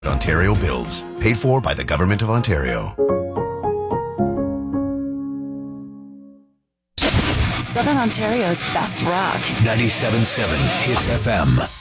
Ontario builds. Paid for by the Government of Ontario. Southern Ontario's best rock. 97.7 Hits FM.